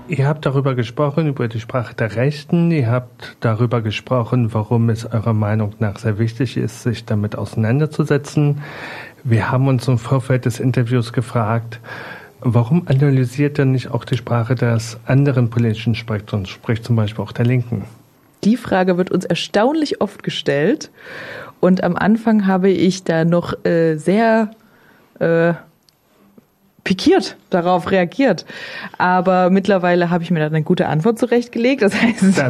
Ihr habt darüber gesprochen, über die Sprache der Rechten. Ihr habt darüber gesprochen, warum es eurer Meinung nach sehr wichtig ist, sich damit auseinanderzusetzen. Wir haben uns im Vorfeld des Interviews gefragt, warum analysiert ihr nicht auch die Sprache des anderen politischen Spektrums, sprich zum Beispiel auch der Linken? Die Frage wird uns erstaunlich oft gestellt. Und am Anfang habe ich da noch sehr pikiert darauf reagiert. Aber mittlerweile habe ich mir da eine gute Antwort zurechtgelegt. Das heißt,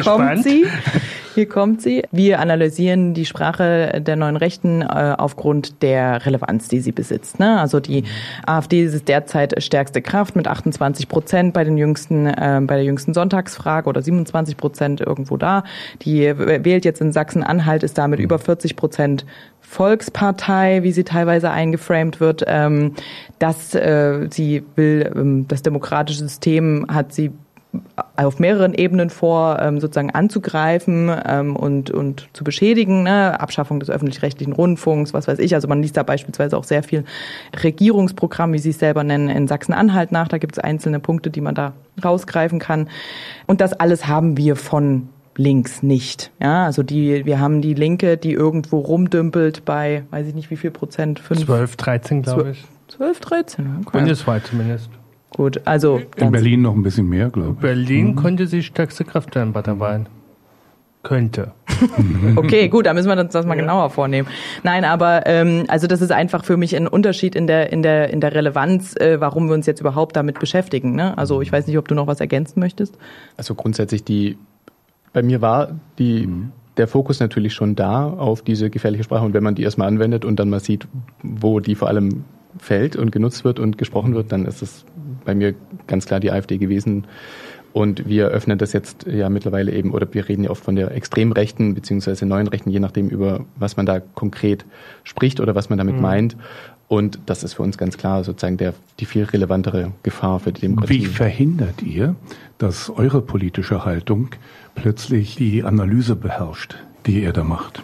hier kommt sie. Wir analysieren die Sprache der neuen Rechten aufgrund der Relevanz, die sie besitzt. Ne? Also die AfD ist derzeit stärkste Kraft mit 28% bei der jüngsten Sonntagsfrage oder 27% irgendwo da. Die wählt jetzt in Sachsen-Anhalt, ist damit über 40% Volkspartei, wie sie teilweise eingeframed wird, dass sie will, das demokratische System hat sie auf mehreren Ebenen vor, sozusagen anzugreifen und zu beschädigen, ne? Abschaffung des öffentlich-rechtlichen Rundfunks, was weiß ich. Also man liest da beispielsweise auch sehr viel Regierungsprogramm, wie sie es selber nennen, in Sachsen-Anhalt nach. Da gibt es einzelne Punkte, die man da rausgreifen kann. Und das alles haben wir von links nicht. Ja, also wir haben die Linke, die irgendwo rumdümpelt bei, weiß ich nicht wie viel Prozent. 12, 13, glaube ich. 12, 13, okay. Bundesweit zumindest. Gut, also. In Berlin noch ein bisschen mehr, glaube ich. Berlin könnte sie stärkste Kraft sein bei der Wahl. Könnte. Okay, gut, da müssen wir uns das mal genauer vornehmen. Nein, aber also das ist einfach für mich ein Unterschied in der Relevanz, warum wir uns jetzt überhaupt damit beschäftigen. Ne? Also ich weiß nicht, ob du noch was ergänzen möchtest. Also grundsätzlich bei mir war der Fokus natürlich schon da auf diese gefährliche Sprache, und wenn man die erstmal anwendet und dann mal sieht, wo die vor allem fällt und genutzt wird und gesprochen wird, dann ist es bei mir ganz klar die AfD gewesen. Und wir öffnen das jetzt ja mittlerweile eben, oder wir reden ja oft von der extrem Rechten beziehungsweise neuen Rechten, je nachdem über was man da konkret spricht oder was man damit meint. Und das ist für uns ganz klar sozusagen die viel relevantere Gefahr für die Demokratie. Wie verhindert ihr, dass eure politische Haltung plötzlich die Analyse beherrscht, die ihr da macht?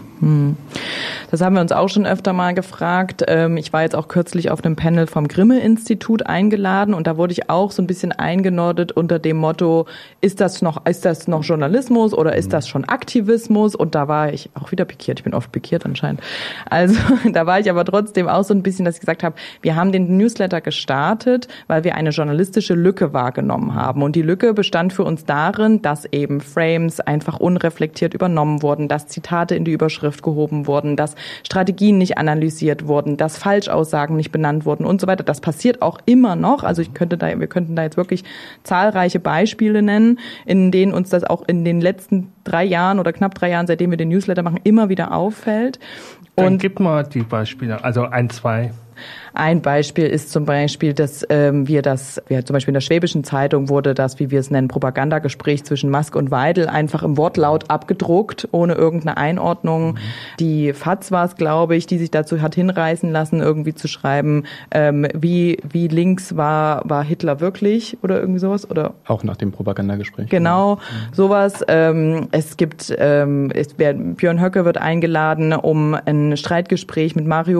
Das haben wir uns auch schon öfter mal gefragt. Ich war jetzt auch kürzlich auf einem Panel vom Grimme-Institut eingeladen und da wurde ich auch so ein bisschen eingenordet unter dem Motto, ist das noch Journalismus oder ist das schon Aktivismus? Und da war ich auch wieder pikiert. Ich bin oft pikiert anscheinend. Also da war ich aber trotzdem auch so ein bisschen, dass ich gesagt habe, wir haben den Newsletter gestartet, weil wir eine journalistische Lücke wahrgenommen haben. Und die Lücke bestand für uns darin, dass eben Frames einfach unreflektiert übernommen wurden, dass Zitate in die Überschrift gehoben wurden, dass Strategien nicht analysiert wurden, dass Falschaussagen nicht benannt wurden und so weiter. Das passiert auch immer noch. Also wir könnten da jetzt wirklich zahlreiche Beispiele nennen, in denen uns das auch in den letzten 3 Jahren oder knapp 3 Jahren, seitdem wir den Newsletter machen, immer wieder auffällt. Dann gib mal die Beispiele, also 1, 2. Ein Beispiel ist zum Beispiel, dass wir zum Beispiel in der Schwäbischen Zeitung wurde das, wie wir es nennen, Propagandagespräch zwischen Musk und Weidel einfach im Wortlaut abgedruckt, ohne irgendeine Einordnung. Die FAZ war es, glaube ich, die sich dazu hat hinreißen lassen, irgendwie zu schreiben, wie links war Hitler wirklich oder irgendwie sowas, oder? Auch nach dem Propagandagespräch. Genau, sowas. Björn Höcke wird eingeladen, um ein Streitgespräch mit Mario